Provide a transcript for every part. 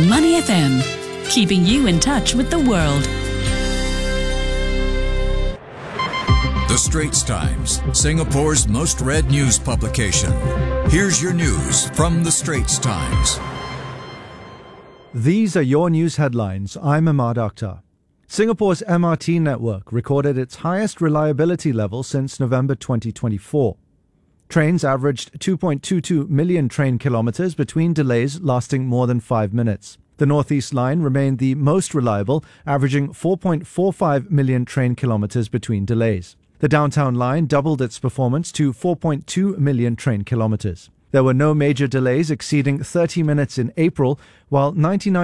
Money FM, keeping you in touch with the world. The Straits Times, Singapore's most read news publication. Here's your news from The Straits Times. These are your news headlines. I'm Ahmad Akhtar. Singapore's MRT network recorded its highest reliability level since November 2024. Trains averaged 2.22 million train kilometres between delays lasting more than 5 minutes. The Northeast Line remained the most reliable, averaging 4.45 million train kilometres between delays. The Downtown Line doubled its performance to 4.2 million train kilometres. There were no major delays exceeding 30 minutes in April, while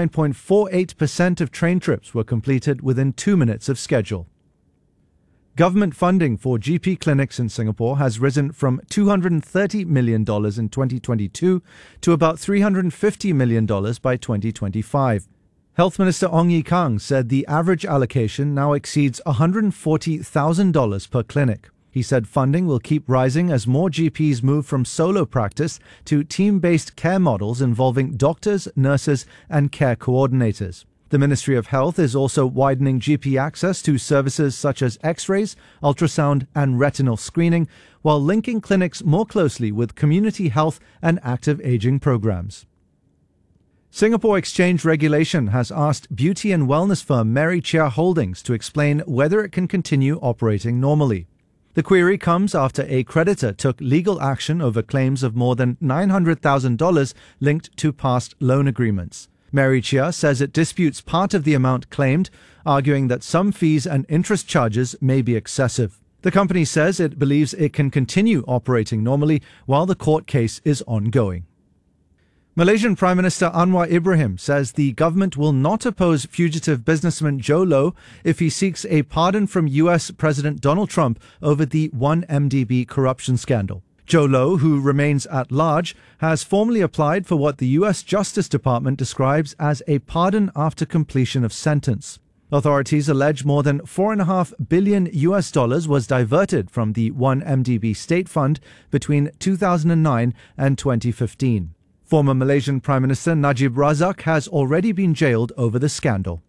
99.48% of train trips were completed within 2 minutes of schedule. Government funding for GP clinics in Singapore has risen from $230 million in 2022 to about $350 million by 2025. Health Minister Ong Ye Kung said the average allocation now exceeds $140,000 per clinic. He said funding will keep rising as more GPs move from solo practice to team-based care models involving doctors, nurses, and care coordinators. The Ministry of Health is also widening GP access to services such as X-rays, ultrasound, and retinal screening, while linking clinics more closely with community health and active aging programs. Singapore Exchange Regulation has asked beauty and wellness firm Mary Chia Holdings to explain whether it can continue operating normally. The query comes after a creditor took legal action over claims of more than $900,000 linked to past loan agreements. Mary Chia says it disputes part of the amount claimed, arguing that some fees and interest charges may be excessive. The company says it believes it can continue operating normally while the court case is ongoing. Malaysian Prime Minister Anwar Ibrahim says the government will not oppose fugitive businessman Joe Low if he seeks a pardon from US President Donald Trump over the 1MDB corruption scandal. Joe Low, who remains at large, has formally applied for what the US Justice Department describes as a pardon after completion of sentence. Authorities allege more than $4.5 billion was diverted from the 1MDB state fund between 2009 and 2015. Former Malaysian Prime Minister Najib Razak has already been jailed over the scandal.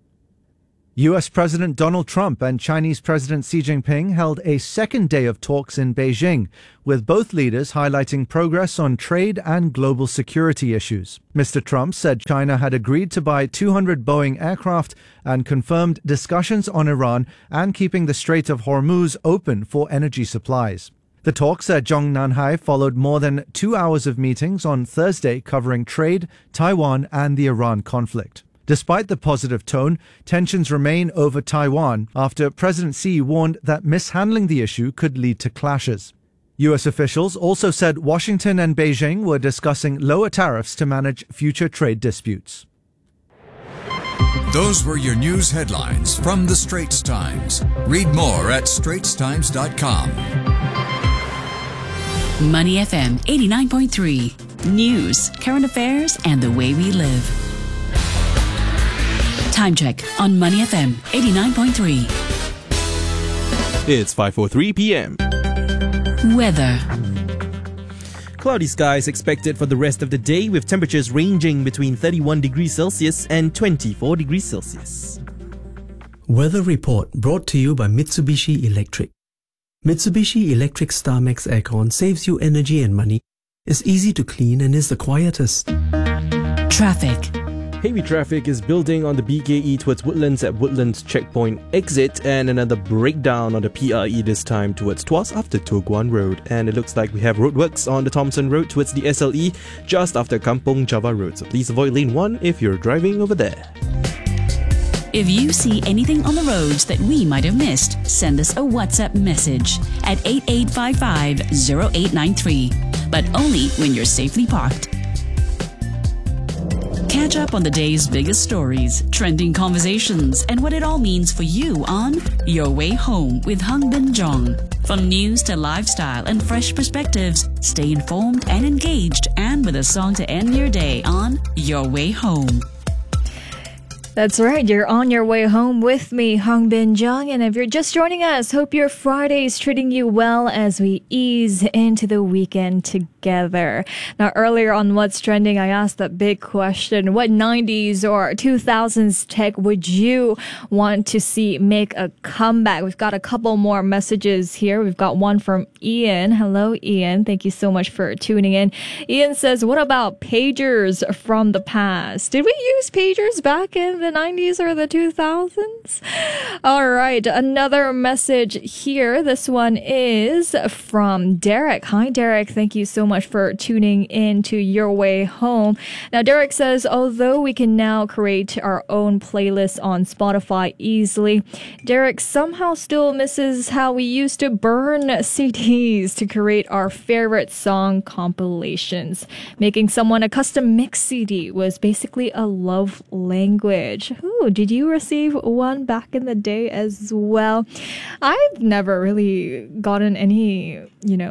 US President Donald Trump and Chinese President Xi Jinping held a second day of talks in Beijing, with both leaders highlighting progress on trade and global security issues. Mr. Trump said China had agreed to buy 200 Boeing aircraft and confirmed discussions on Iran and keeping the Strait of Hormuz open for energy supplies. The talks at Zhongnanhai followed more than 2 hours of meetings on Thursday covering trade, Taiwan, and the Iran conflict. Despite the positive tone, tensions remain over Taiwan after President Xi warned that mishandling the issue could lead to clashes. US officials also said Washington and Beijing were discussing lower tariffs to manage future trade disputes. Those were your news headlines from The Straits Times. Read more at straitstimes.com. Money FM 89.3. News, current affairs, and the way we live. Time check on Money FM 89.3. It's 5:03 p.m. Weather. Cloudy skies expected for the rest of the day, with temperatures ranging between 31 degrees Celsius and 24 degrees Celsius. Weather report brought to you by Mitsubishi Electric. Mitsubishi Electric StarMax Aircon saves you energy and money, is easy to clean, and is the quietest. Traffic. Heavy traffic is building on the BKE towards Woodlands at Woodlands Checkpoint exit, and another breakdown on the PRE this time towards Tuas after Toh Guan Road. And it looks like we have roadworks on the Thomson Road towards the SLE just after Kampong Java Road. So please avoid lane 1 if you're driving over there. If you see anything on the roads that we might have missed, send us a WhatsApp message at 8855-0893. But only when you're safely parked. Catch up on the day's biggest stories, trending conversations, and what it all means for you on Your Way Home with Hung Bin Jong. From news to lifestyle and fresh perspectives, stay informed and engaged, and with a song to end your day on Your Way Home. That's right. You're on your way home with me, Hong Bin Jung. And if you're just joining us, hope your Friday is treating you well as we ease into the weekend together. Now, earlier on What's Trending, I asked that big question. What 90s or 2000s tech would you want to see make a comeback? We've got a couple more messages here. We've got one from Ian. Hello, Ian. Thank you so much for tuning in. Ian says, what about pagers from the past? Did we use pagers back in the 90s or the 2000s? All right, another message here. This one is from Derek. Hi, Derek. Thank you so much for tuning in to Your Way Home. Now, Derek says, although we can now create our own playlist on Spotify easily, Derek somehow still misses how we used to burn CDs to create our favorite song compilations. Making someone a custom mix CD was basically a love language. Ooh, did you receive one back in the day as well? I've never really gotten any,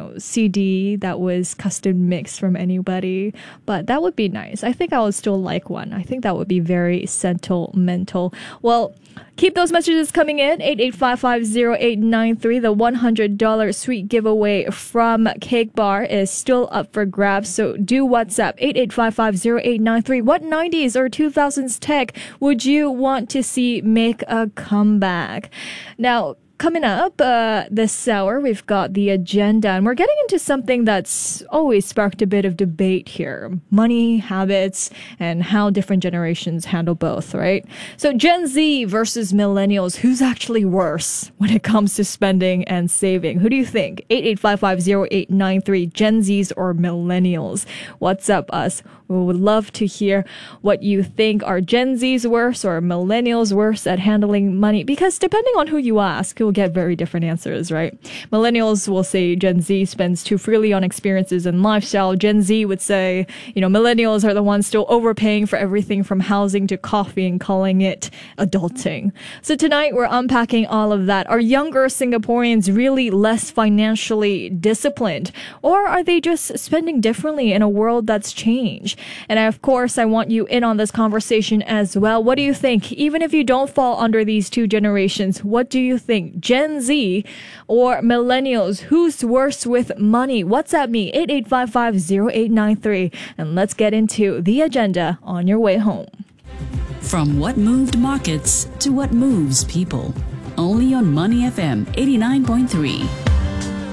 CD that was custom mixed from anybody, but that would be nice. I think I would still like one. I think that would be very sentimental. Well, keep those messages coming in. 88550893. The $100 sweet giveaway from Cake Bar is still up for grabs. So do WhatsApp 88550893. What 90s or 2000s tech would you want to see make a comeback? Now, coming up this hour, we've got the agenda, and we're getting into something that's always sparked a bit of debate here. Money, habits, and how different generations handle both, right? So Gen Z versus millennials, who's actually worse when it comes to spending and saving? Who do you think? 88550893, Gen Zs or millennials? What's up, us? We would love to hear what you think. Are Gen Zs worse or millennials worse at handling money? Because depending on who you ask, you'll get very different answers, right? Millennials will say Gen Z spends too freely on experiences and lifestyle. Gen Z would say, millennials are the ones still overpaying for everything from housing to coffee and calling it adulting. So tonight we're unpacking all of that. Are younger Singaporeans really less financially disciplined? Or are they just spending differently in a world that's changed? And of course, I want you in on this conversation as well. What do you think? Even if you don't fall under these two generations, what do you think? Gen Z or millennials? Who's worse with money? WhatsApp me 88550893 and let's get into the agenda on your way home. From what moved markets to what moves people. Only on Money FM 89.3.